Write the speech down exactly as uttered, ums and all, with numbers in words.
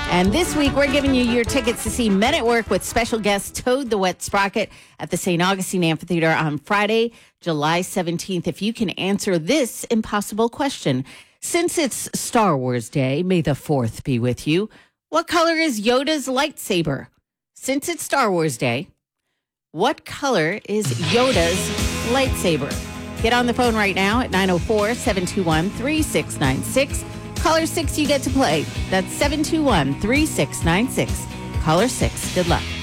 And this week, we're giving you your tickets to see Men at Work with special guest Toad the Wet Sprocket at the Saint Augustine Amphitheater on Friday, July seventeenth. If you can answer this impossible question, since it's Star Wars Day, may the fourth be with you, what color is Yoda's lightsaber? Since it's Star Wars Day, what color is Yoda's lightsaber? Get on the phone right now at nine oh four, seven two one, three six nine six. Caller six, you get to play. That's seven two one, three six nine six. Caller six, good luck.